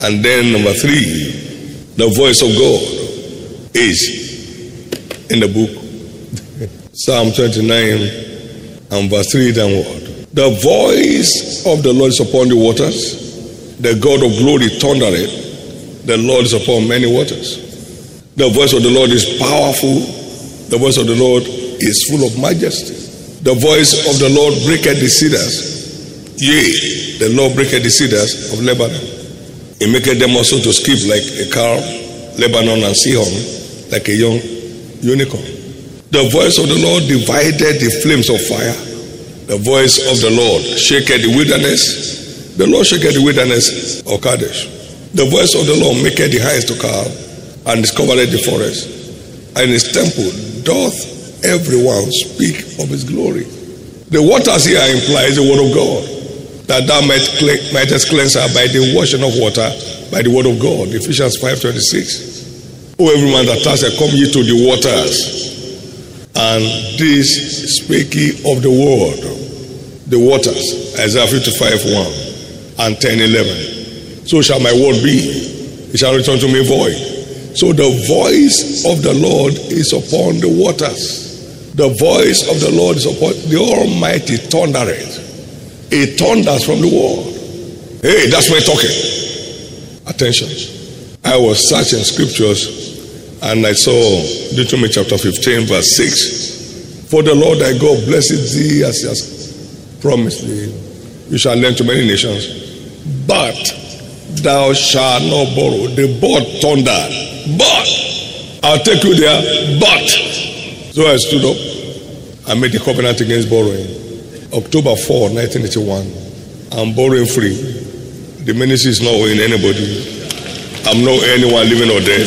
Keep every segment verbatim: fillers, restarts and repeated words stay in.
And then number three, the voice of God is in the book. Psalm twenty-nine and verse three downward. The voice of the Lord is upon the waters. The God of glory thundereth. The Lord is upon many waters. The voice of the Lord is powerful. The voice of the Lord is full of majesty. The voice of the Lord breaketh the cedars. Yea, the Lord breaketh the cedars of Lebanon. He maketh them also to skip like a calf, Lebanon and Sihon, like a young unicorn. The voice of the Lord divided the flames of fire. The voice of the Lord shaketh the wilderness. The Lord shaketh the wilderness of Kadesh. The voice of the Lord maketh the heights to calve, and discovereth the forest. And in his temple doth everyone speak of his glory. The waters here implies the word of God, that thou might mightest cleanse her by the washing of water, by the word of God. Ephesians five twenty-six. O every man that thirsteth, come ye to the waters. And this spake he of the word, the waters. Isaiah fifty-five one and ten eleven. So shall my word be, it shall return to me void. So the voice of the Lord is upon the waters. The voice of the Lord is upon the Almighty thundereth. It thunders from the world. Hey, that's my talking. Attention. I was searching scriptures and I saw Deuteronomy chapter fifteen verse six. For the Lord thy God blesseth thee as he has promised thee. You shall lend to many nations, but thou shalt not borrow. The but thundered. But I'll take you there. But so I stood up. I made a covenant against borrowing. October fourth, nineteen eighty-one. I'm borrowing free. The ministry is not owing anybody. I'm not anyone living or dead.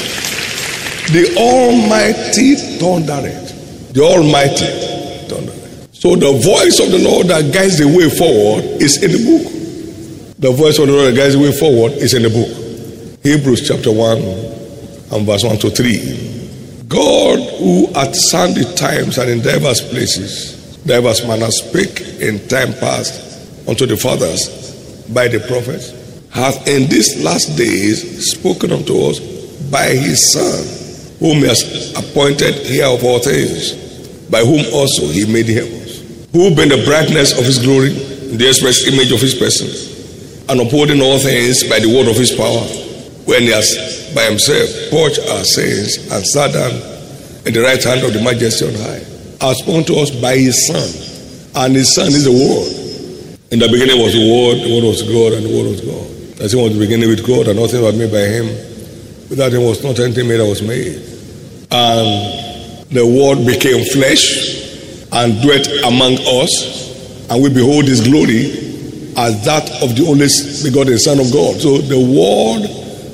The Almighty thundereth. The Almighty thundereth. So the voice of the Lord that guides the way forward is in the book. The voice of the Lord that guides the way forward is in the book. Hebrews chapter one and verse one to three. God, who at sundry times and in diverse places, diverse manner spake in time past unto the fathers by the prophets, hath in these last days spoken unto us by his Son, whom he has appointed heir of all things, by whom also he made the heavens, who being the brightness of his glory, the express image of his person, and upholding all things by the word of his power, when he has by himself purged our sins and sat down in the right hand of the majesty on high, has spoken to us by his Son, and his Son is the Word. In the beginning was the Word, the Word was God, and the Word was God. The same was the beginning with God, and nothing was made by him. Without him was not anything made that was made. And the Word became flesh and dwelt among us, and we behold his glory as that of the only begotten Son of God. So the Word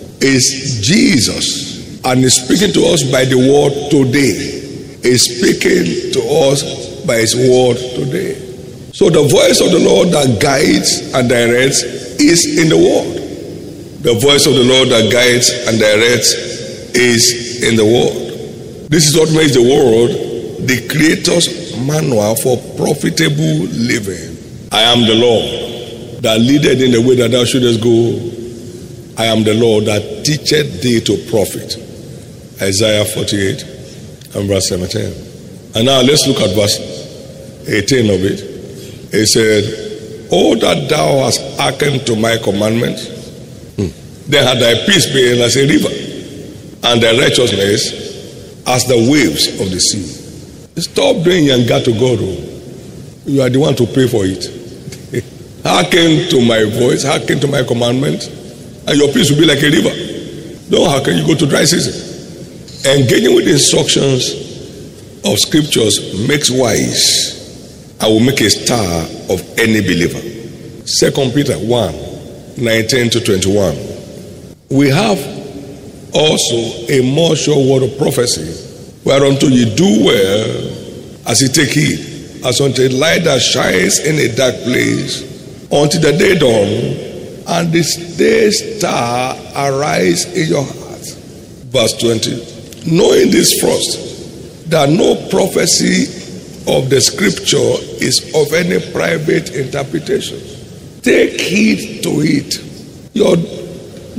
is Jesus, and is speaking to us by the Word today. Is speaking to us by his Word today. So the voice of the Lord that guides and directs is in the Word. The voice of the Lord that guides and directs is in the Word. This is what makes the Word the Creator's manual for profitable living. I am the Lord that leadeth in the way that thou shouldest go. I am the Lord that teacheth thee to profit. Isaiah forty-eight and verse seventeen. And now let's look at verse eighteen of it. It said, "Oh, that thou hast hearkened to my commandments, hmm. then had thy peace been as a river, and thy righteousness as the waves of the sea." Stop doing yanga to God. You are the one to pay for it. Hearken to my voice, hearken to my commandments, and your peace will be like a river. Don't hearken, you go to dry season. Engaging with the instructions of scriptures makes wise. I will make a star of any believer. Second Peter one, nineteen to twenty-one. We have also a more sure word of prophecy, whereunto ye do well as ye take heed, as unto a light that shines in a dark place, until the day dawn, and this day star arise in your heart. Verse twenty. Knowing this first, that no prophecy of the scripture is of any private interpretation. Take heed to it. Your